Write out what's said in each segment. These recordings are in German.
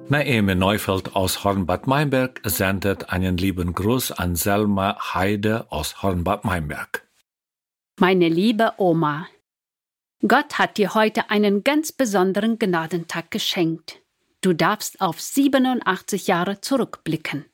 Naeme Neufeld aus Hornbad Meinberg sendet einen lieben Gruß an Selma Heide aus Hornbad Meinberg. Meine liebe Oma, Gott hat dir heute einen ganz besonderen Gnadentag geschenkt. Du darfst auf 87 Jahre zurückblicken.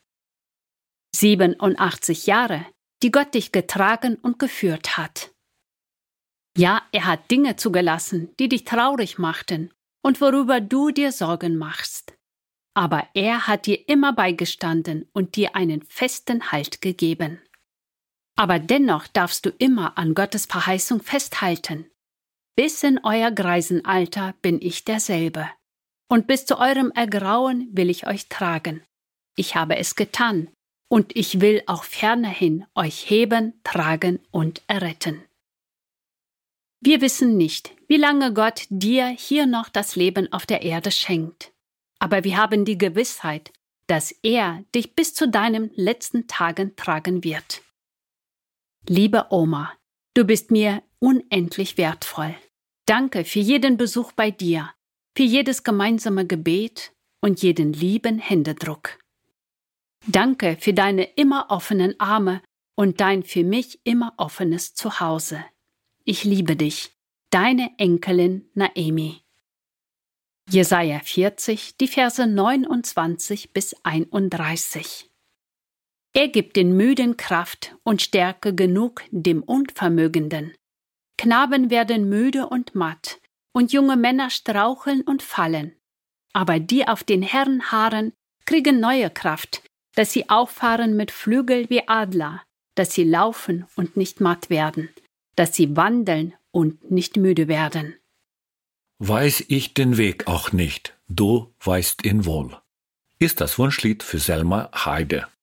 87 Jahre, die Gott dich getragen und geführt hat. Ja, er hat Dinge zugelassen, die dich traurig machten und worüber du dir Sorgen machst. Aber er hat dir immer beigestanden und dir einen festen Halt gegeben. Aber dennoch darfst du immer an Gottes Verheißung festhalten. Bis in euer Greisenalter bin ich derselbe. Und bis zu eurem Ergrauen will ich euch tragen. Ich habe es getan. Und ich will auch fernerhin euch heben, tragen und erretten. Wir wissen nicht, wie lange Gott dir hier noch das Leben auf der Erde schenkt. Aber wir haben die Gewissheit, dass er dich bis zu deinen letzten Tagen tragen wird. Liebe Oma, du bist mir unendlich wertvoll. Danke für jeden Besuch bei dir, für jedes gemeinsame Gebet und jeden lieben Händedruck. Danke für deine immer offenen Arme und dein für mich immer offenes Zuhause. Ich liebe dich, deine Enkelin Naemi. Jesaja 40, die Verse 29 bis 31. Er gibt den Müden Kraft und Stärke genug dem Unvermögenden. Knaben werden müde und matt, und junge Männer straucheln und fallen. Aber die auf den Herrn harren, kriegen neue Kraft, dass sie auffahren mit Flügel wie Adler, dass sie laufen und nicht matt werden, dass sie wandeln und nicht müde werden. Weiß ich den Weg auch nicht, du weißt ihn wohl, ist das Wunschlied für Selma Heide.